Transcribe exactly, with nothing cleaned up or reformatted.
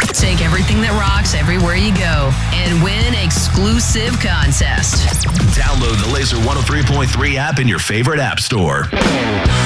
Take everything that rocks everywhere you go and win exclusive contest. Download the Laser one oh three point three app in your favorite app store.